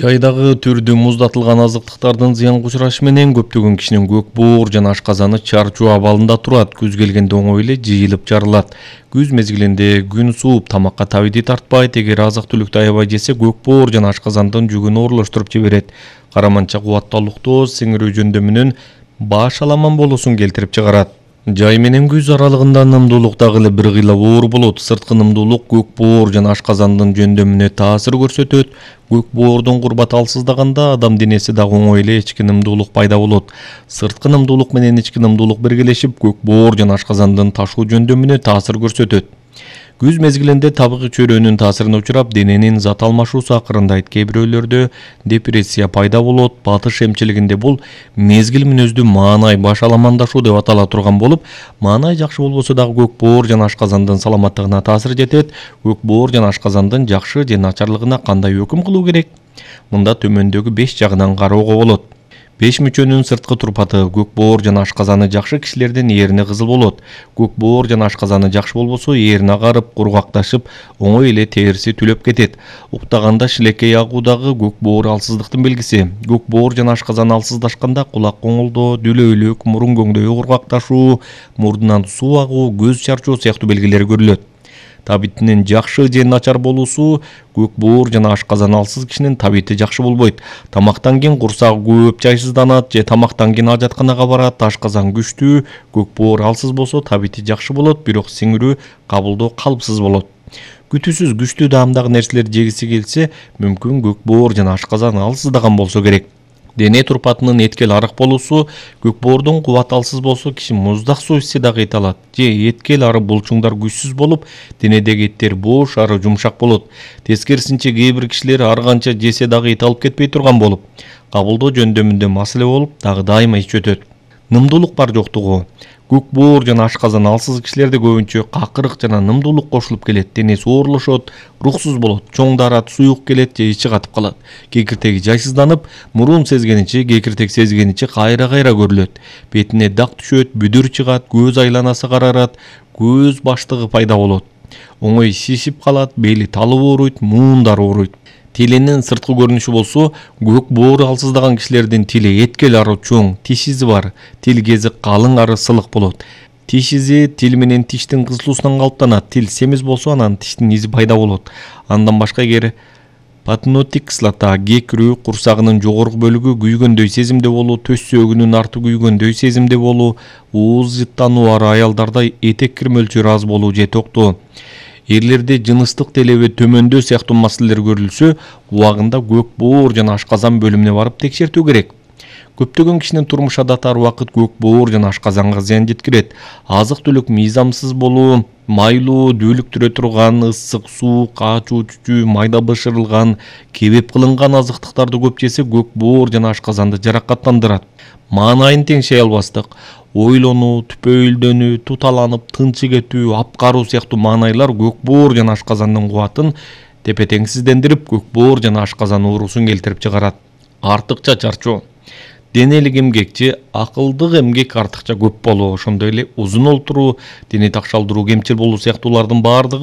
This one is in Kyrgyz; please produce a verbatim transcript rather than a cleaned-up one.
Жайдагы түрдүү муздатылган азыктыктардын зыянга учурашы менен көптөгөн кишинин көк боор жана ашказаны чарчоо абалында турат. Күз келгенде оңой эле жыйылып жарылат. Күз мезгилинде күн сууп, тамакка табити тартпайт. Эгер азык-түлүктү аябай жесе, көк боор жана ашказандын жүгүн оорлоштуруп жиберет. Караманча кубаттуулукту сиңирүү жөндөмүнүн баш аламан болуусун келтирип чыгарат. Жай менен күз аралыгында нымдуулук дагы эле бир кыйла оор болот. Сырткы нымдуулук көк боор жана ашказандын жөндөмүнө таасир көрсөтөт. Көк боордун курбаты алсыздаганда адам денеси дагы оңой эле ички нымдуулук пайда болот. Сырткы нымдуулук менен ички нымдуулук биргелешип, көк боор жана ашказандын ташуу жөндөмүнө таасир көрсөтөт. Күз мезгилинде табигый чөйрөнүн таасирине учурап, дененин зат алмашуусу акырындайт. Кээ бирөөлөрдө депрессия пайда болот. Батыш эмчилигинде бул мезгил мүнөздүү маанай баш аламандашуу деп атала турган болуп, маанай жакшы болбосо дагы көк боор жана ашказандын саламаттыгына таасир жетет. Көк боор жана ашказандын жакшы же начарлыгына кандай өкүм кылуу керек? Мында төмөндөгү беш жагынан кароого болот. Беш мүчөнүн сырткы турпаты: көк боор жана ашказаны жакшы кишилердин эрини кызыл болот. Көк боор жана ашказаны жакшы болбосо, эрин агарып, кургакташып, оңой эле териси түлөп кетет. Уктаганда шилекей агуу дагы көк боор алсыздыктын белгиси. Көк боор жана ашказан алсыздашканда кулак коңулдоо, дүлөйлүк, мурун көңдөйү кургакташуу, мурдунан суу агуу, көз чарчоо сыяктуу белгилер көрүлөт. Табитинин жакшы же начар болуусу: көк боор жана ашказан алсыз кишинин табити жакшы болбойт. Тамактан кийин курсагы көп, жайсызданат же тамактан кийин ажатканага барат. Ашказан күчтүү, көк боор алсыз болсо табити жакшы болот, бирок сиңирүү, кабылдоо калыпсыз болот. Күтүүсүз күчтүү даамдагы нерселерди жегиси келсе, мүмкүн көк боор жана ашказан алсыздаган болсо керек. Дене турпатынын эткел арык болуусу: көк боордун кубаты алсыз болсо, киши муздак суу ичсе дагы эте алат. Же эткел ары булчуңдар күчсүз болуп, денедеги эттер бош ары жумшак болот. Тескерисинче, кээ бир кишилер ар канча жесе дагы эте алып кетпей турган болуп, кабылдоо жөндөмүндө маселе болуп, дагы дайыма ич өтөт. Нымдуулук бар жоктугу: көк боор жана ашказан алсыз кишилерде көбүнчө какырык жана нымдуулук кошулуп келет. Денеси оорлошот, рухсуз болот, чоң дарат, суюк келет же ичи катып калат. Кекиртеги жайсызданып, мурун сезгеничи, кекиртек сезгеничи кайра-кайра көрүлөт. Бетине дак түшөт, бүдүр чыгат, көз айланасы карарат, көз баштыгы пайда болот. Оңой шишип калат, бели талып ооруйт, муундар ооруйт. Тилинин сырткы көрүнүшү болсо: көк боор алсыздаган кишилердин тили эткел ары чоң, тиш изи бар, тил кези калың ары сылык болот. Тиш изи тил менен тиштин кысылуусунан калыптанат. Тил семиз болсо, анан тиштин изи пайда болот. Андан башка, эгер патнотик кислота, кекирүү, курсагынын жогорку бөлүгү күйгөндөй сезимде болуу, төс сөөгүнүн арты күйгөндөй сезимде болуу, ууз жыттануу ары аялдарда этек кир мөлчөрү аз болуу же токтоо, эрлерде жыныстык телеби төмөндөө сыяктуу маселелер көрүлсө, убагында көк боор жана ашказан бөлүмүнө барып текшертүү керек. Көптөгөн кишинин турмуш адаты ар убакыт көк боор жана ашказанга зыян жеткирет. Азык-түлүк мыйзамсыз болуу, майлуу, дүүлүктүрө турган, ысык, суук, ачуу чүчүү, майда бышырылган, кебеп кылынган азыктыктарды көп жесе, көк боор жана ашказанды жаракаттандырат. Маанайын теңшей албастык, ойлонуу, түпөйүлдөнүү, туталанып, тынчы кетүү, апкаруу сыяктуу маанайлар көк боор жана ашказандын кубатын тепе-теңсиздендирип, көк боор жана ашказан оорусун келтирип чыгарат. Артыкча чарчоо: денелик эмгекчи, акылдык эмгек артыкча көп болуу, ошондой эле узун олтуруу, дене такшалдыруу, кемчил болуу сыяктуулардын баардыгы